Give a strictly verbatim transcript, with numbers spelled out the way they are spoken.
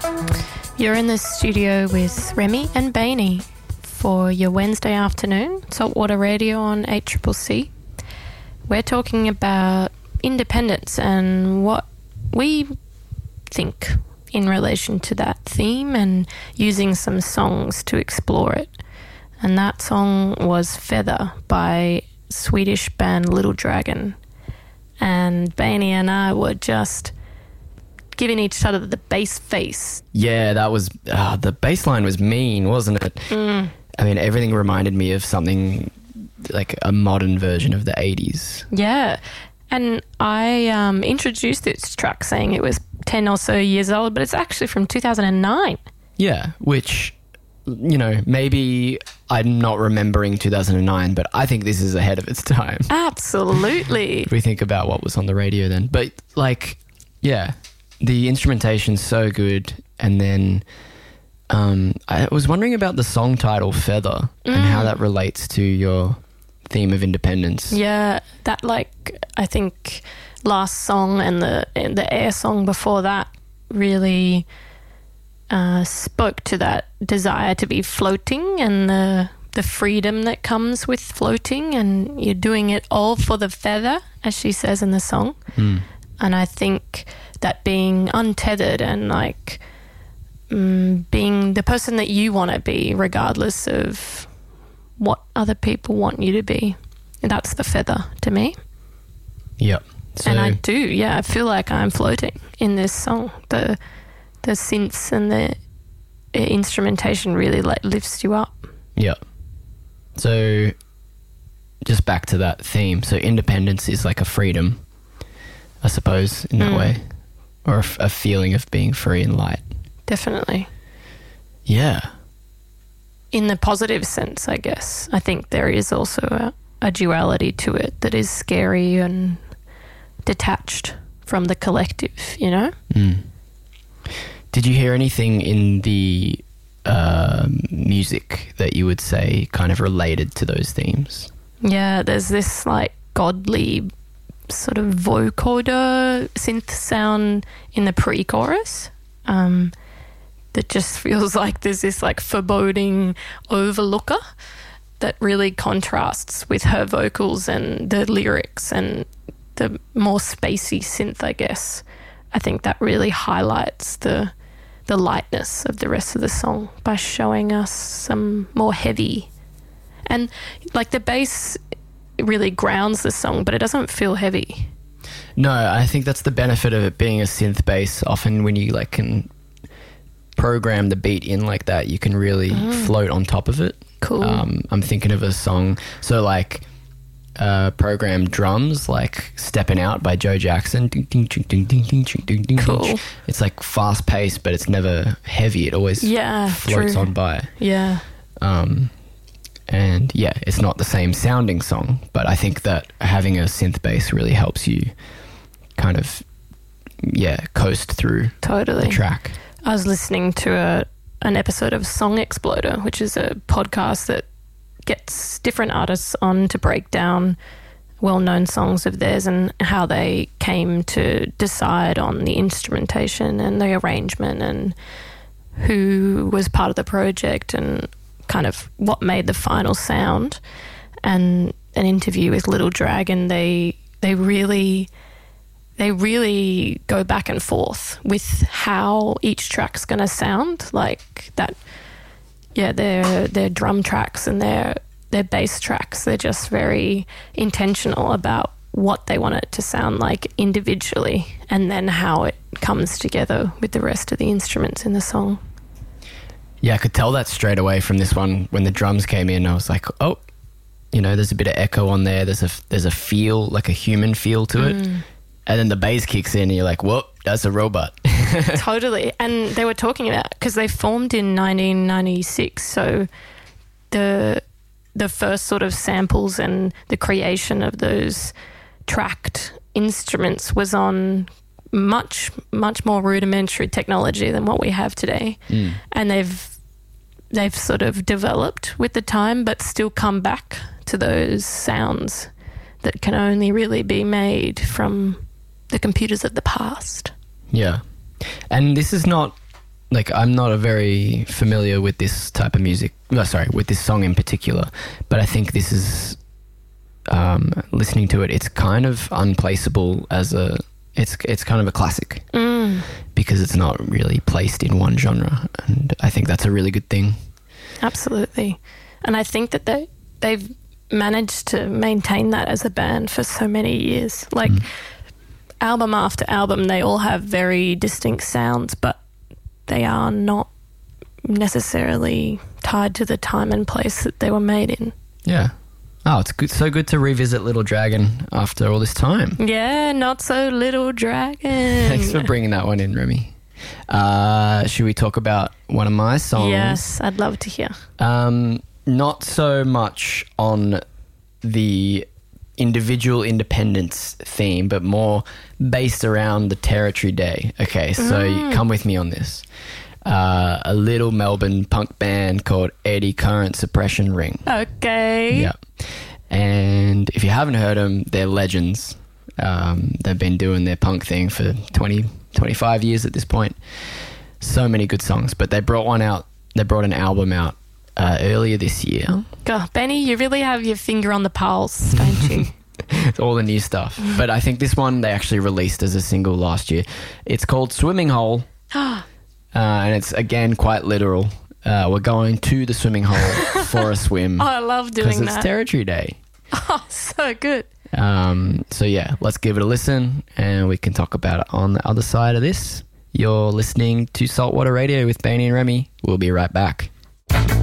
You're in the studio with Remy and Bainey for your Wednesday afternoon, Saltwater Radio on eight C C C. We're talking about independence and what we think in relation to that theme and using some songs to explore it. And that song was Feather by Swedish band Little Dragon. And Bainey and I were just giving each other the bass face. Yeah, that was, uh, the bass line was mean, wasn't it? Mm. I mean, everything reminded me of something like a modern version of the eighties. Yeah. And I um, introduced this track saying it was ten or so years old, but it's actually from two thousand nine. Yeah, which, you know, maybe I'm not remembering two thousand nine, but I think this is ahead of its time. Absolutely. If we think about what was on the radio then. But, like, yeah, the instrumentation's so good. And then um, I was wondering about the song title, Feather, mm. and how that relates to your theme of independence. Yeah, that, like, I think last song and the and the Air song before that really uh, spoke to that desire to be floating and the the freedom that comes with floating, and you're doing it all for the feather, as she says in the song. Mm. And I think that being untethered and like mm, being the person that you want to be regardless of what other people want you to be, that's the feather to me. Yep. So, and I do, yeah, I feel like I'm floating in this song. The the synths and the instrumentation really like lifts you up. Yep. So just back to that theme. So independence is like a freedom, I suppose, in that mm. way, or a, a feeling of being free and light. Definitely. Yeah. In the positive sense, I guess. I think there is also a, a duality to it that is scary and detached from the collective, you know? Mm. Did you hear anything in the uh, music that you would say kind of related to those themes? Yeah, there's this like godly sort of vocoder synth sound in the pre-chorus um, that just feels like there's this like foreboding overlooker that really contrasts with her vocals and the lyrics and the more spacey synth, I guess. I think that really highlights the the lightness of the rest of the song by showing us some more heavy. And like the bass really grounds the song, but it doesn't feel heavy. No, I think that's the benefit of it being a synth bass. Often when you like can program the beat in like that, you can really mm. float on top of it. Cool. Um, I'm thinking of a song, so like uh, programmed drums, like Stepping Out by Joe Jackson. Ding, ding, ding, ding, ding, ding, ding, ding, cool. It's like fast paced, but it's never heavy. It always yeah, floats true. on by. Yeah. Um, and yeah, it's not the same sounding song, but I think that having a synth bass really helps you kind of, yeah, coast through totally. the track. I was listening to a an episode of Song Exploder, which is a podcast that gets different artists on to break down well-known songs of theirs and how they came to decide on the instrumentation and the arrangement and who was part of the project and kind of what made the final sound. And an interview with Little Dragon, they they really they really go back and forth with how each track's going to sound. Like that, yeah, their their drum tracks and their their bass tracks, they're just very intentional about what they want it to sound like individually and then how it comes together with the rest of the instruments in the song. Yeah, I could tell that straight away from this one. When the drums came in, I was like, oh, you know, there's a bit of echo on there. There's a, there's a feel, like a human feel to it. Mm. And then the bass kicks in and you're like, whoa, that's a robot. Totally. And they were talking about, because they formed in nineteen ninety-six, so the the first sort of samples and the creation of those tracked instruments was on much, much more rudimentary technology than what we have today. Mm. And they've they've sort of developed with the time, but still come back to those sounds that can only really be made from the computers of the past. Yeah. And this is not like I'm not a very familiar with this type of music. No, sorry, with this song in particular. But I think this is um, listening to it. It's kind of unplaceable as a. It's it's kind of a classic Mm. because it's not really placed in one genre, and I think that's a really good thing. Absolutely. And I think that they, they've managed to maintain that as a band for so many years. Like, Mm. album after album, they all have very distinct sounds, but they are not necessarily tied to the time and place that they were made in. Yeah. Oh, it's good. So good to revisit Little Dragon after all this time. Yeah, Not So Little Dragon. Thanks for bringing that one in, Remy. Uh, should we talk about one of my songs? Yes, I'd love to hear. Um, not so much on the individual independence theme, but more based around the Territory Day. Okay, so Mm. come with me on this. Uh, a little Melbourne punk band called Eddy Current Suppression Ring. Okay. Yeah. And if you haven't heard them, they're legends. Um, they've been doing their punk thing for twenty, twenty-five years at this point. So many good songs, but they brought one out. They brought an album out uh, earlier this year. God, Benny, you really have your finger on the pulse, don't you? It's all the new stuff. But I think this one they actually released as a single last year. It's called Swimming Hole. uh, and it's, again, quite literal. Uh, we're going to the swimming hole for a swim. Oh, I love doing because it's that. Territory Day. Oh, so good. Um, so yeah, let's give it a listen and we can talk about it on the other side of this. You're listening to Saltwater Radio with Bainey and Remy. We'll be right back.